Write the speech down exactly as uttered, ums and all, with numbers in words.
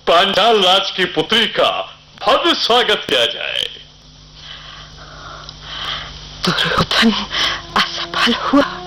पांचाल राज की पुत्री का भव्य स्वागत किया जाए। दुर्योधन असफल हुआ।